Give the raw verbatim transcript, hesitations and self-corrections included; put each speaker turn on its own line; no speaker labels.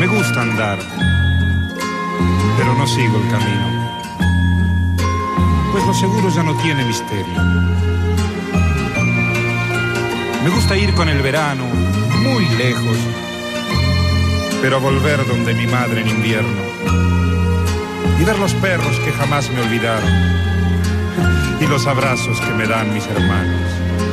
gusta andar, pero no sigo el camino, pues lo seguro ya no tiene misterio. Me gusta ir con el verano muy lejos, pero a volver donde mi madre en invierno y ver los perros que jamás me olvidaron y los abrazos que me dan mis hermanos.